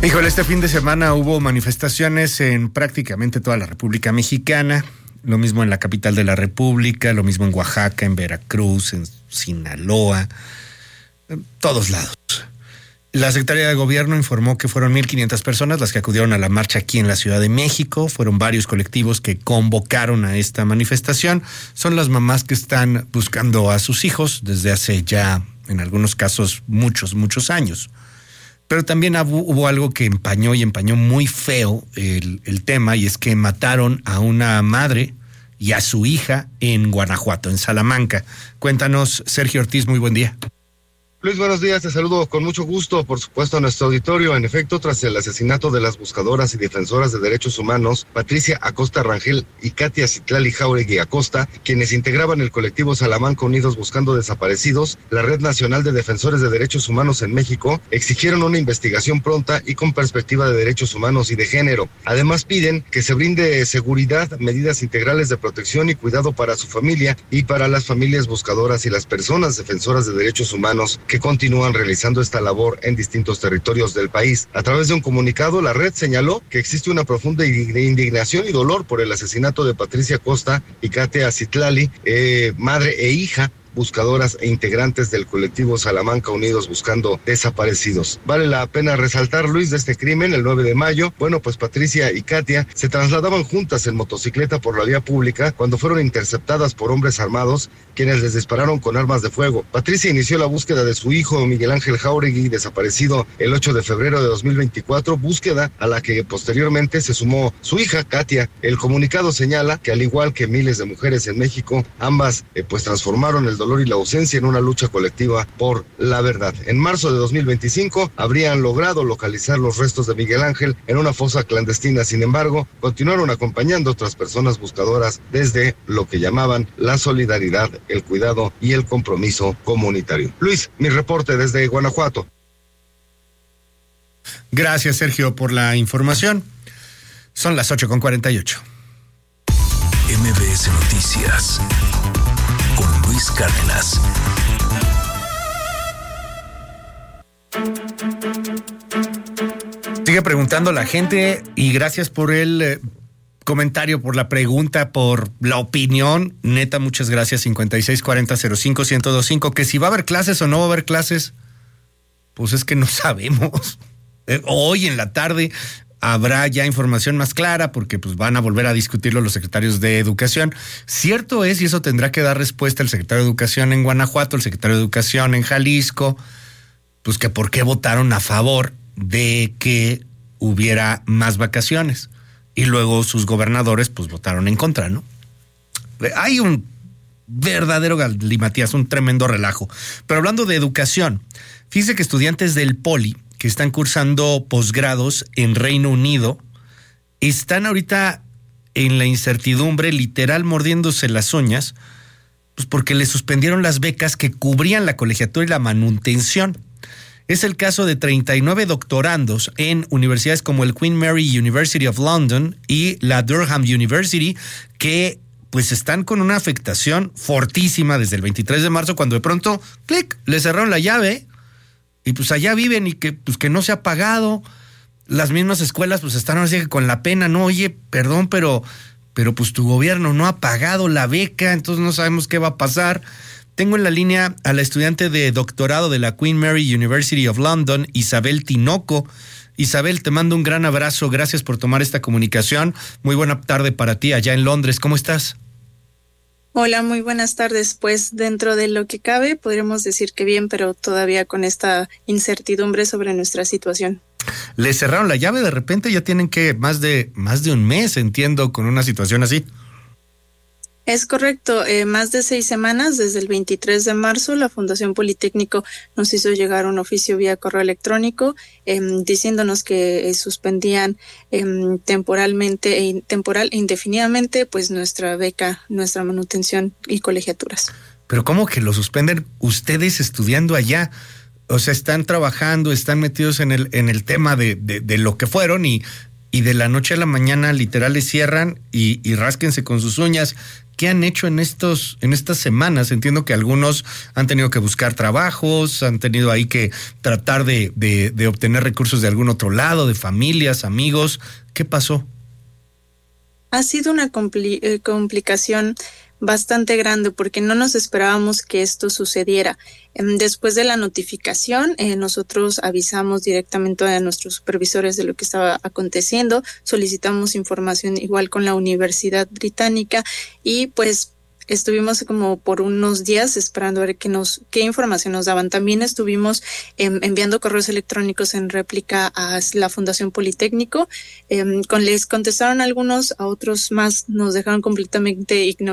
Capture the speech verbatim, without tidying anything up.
Híjole, este fin de semana hubo manifestaciones en prácticamente toda la República Mexicana, lo mismo en la capital de la República, lo mismo en Oaxaca, en Veracruz, en Sinaloa, en todos lados. La Secretaría de Gobierno informó que fueron mil quinientas personas las que acudieron a la marcha aquí en la Ciudad de México. Fueron varios colectivos que convocaron a esta manifestación. Son las mamás que están buscando a sus hijos desde hace ya, en algunos casos, muchos, muchos años. Pero también hubo, hubo algo que empañó y empañó muy feo el, el tema, y es que mataron a una madre y a su hija en Guanajuato, en Salamanca. Cuéntanos, Sergio Ortiz, muy buen día. Luis, buenos días, te saludo con mucho gusto, por supuesto, a nuestro auditorio. En efecto, tras el asesinato de las buscadoras y defensoras de derechos humanos, Patricia Acosta Rangel y Katia Citlali Jáuregui Acosta, quienes integraban el colectivo Salamanca Unidos Buscando Desaparecidos, la Red Nacional de Defensores de Derechos Humanos en México, exigieron una investigación pronta y con perspectiva de derechos humanos y de género. Además, piden que se brinde seguridad, medidas integrales de protección y cuidado para su familia y para las familias buscadoras y las personas defensoras de derechos humanos que continúan realizando esta labor en distintos territorios del país. A través de un comunicado, la red señaló que existe una profunda indignación y dolor por el asesinato de Patricia Acosta y Katia Citlali, eh, madre e hija, buscadoras e integrantes del colectivo Salamanca Unidos Buscando Desaparecidos. Vale la pena resaltar, Luis, de este crimen, el nueve de mayo, bueno, pues Patricia y Katia se trasladaban juntas en motocicleta por la vía pública cuando fueron interceptadas por hombres armados, quienes les dispararon con armas de fuego. Patricia inició la búsqueda de su hijo Miguel Ángel Jáuregui, desaparecido el ocho de febrero de dos mil veinticuatro, búsqueda a la que posteriormente se sumó su hija Katia. El comunicado señala que, al igual que miles de mujeres en México, ambas eh, pues transformaron el dolor y la ausencia en una lucha colectiva por la verdad. En marzo de dos mil veinticinco habrían logrado localizar los restos de Miguel Ángel en una fosa clandestina. Sin embargo, continuaron acompañando a otras personas buscadoras desde lo que llamaban la solidaridad, el cuidado y el compromiso comunitario. Luis, mi reporte desde Guanajuato. Gracias, Sergio, por la información. Son las ocho con cuarenta y ocho. M B S Noticias con Luis Cárdenas. Sigue preguntando la gente, y gracias por el eh, comentario, por la pregunta, por la opinión. Neta, muchas gracias. cincuenta y seis cuarenta cero cinco ciento veinticinco. Que si va a haber clases o no va a haber clases, pues es que no sabemos. Eh, hoy en la tarde habrá ya información más clara, porque pues van a volver a discutirlo los secretarios de Educación. Cierto es, y eso tendrá que dar respuesta el secretario de Educación en Guanajuato, el secretario de Educación en Jalisco, pues que por qué votaron a favor de que hubiera más vacaciones. Y luego sus gobernadores pues votaron en contra, ¿no? Hay un verdadero galimatías, un tremendo relajo. Pero hablando de educación, fíjese que estudiantes del Poli que están cursando posgrados en Reino Unido están ahorita en la incertidumbre, literal mordiéndose las uñas, pues porque les suspendieron las becas que cubrían la colegiatura y la manutención. Es el caso de treinta y nueve doctorandos en universidades como el Queen Mary University of London y la Durham University, que pues están con una afectación fortísima desde el veintitrés de marzo, cuando de pronto, clic, les cerraron la llave. Y pues allá viven y que pues que no se ha pagado. Las mismas escuelas pues están así que con la pena, no, oye, perdón, pero, pero pues tu gobierno no ha pagado la beca, entonces no sabemos qué va a pasar. Tengo en la línea a la estudiante de doctorado de la Queen Mary University of London, Isabel Tinoco. Isabel, te mando un gran abrazo, gracias por tomar esta comunicación. Muy buena tarde para ti allá en Londres, ¿cómo estás? Hola, muy buenas tardes. Pues dentro de lo que cabe, podríamos decir que bien, pero todavía con esta incertidumbre sobre nuestra situación. Le cerraron la llave de repente, ya tienen que más de más de un mes, entiendo, con una situación así. Es correcto, eh, más de seis semanas, desde el veintitrés de marzo, la Fundación Politécnico nos hizo llegar un oficio vía correo electrónico eh, diciéndonos que eh, suspendían eh, temporalmente, eh, temporal e indefinidamente, pues nuestra beca, nuestra manutención y colegiaturas. Pero ¿cómo que lo suspenden ustedes estudiando allá? O sea, están trabajando, están metidos en el, en el tema de, de, de lo que fueron y... y de la noche a la mañana literal les cierran y, y rásquense con sus uñas. ¿Qué han hecho en estos, en estas semanas? Entiendo que algunos han tenido que buscar trabajos, han tenido ahí que tratar de, de, de obtener recursos de algún otro lado, de familias, amigos. ¿Qué pasó? Ha sido una compli- eh, complicación bastante grande porque no nos esperábamos que esto sucediera. Después de la notificación, eh, nosotros avisamos directamente a nuestros supervisores de lo que estaba aconteciendo, solicitamos información igual con la Universidad Británica y pues estuvimos como por unos días esperando a ver qué nos, qué información nos daban. También estuvimos eh, enviando correos electrónicos en réplica a la Fundación Politécnico. Eh, con, les contestaron algunos, a otros más nos dejaron completamente ignorados.